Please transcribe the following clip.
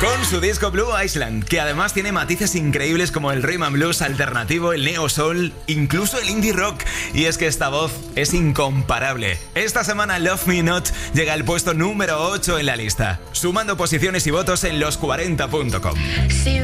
Con su disco Blue Island, que además tiene matices increíbles como el rhythm and blues alternativo, el neo soul, incluso el indie rock. Y es que esta voz es incomparable. Esta semana Love Me Not llega al puesto número 8 en la lista, sumando posiciones y votos en los40.com.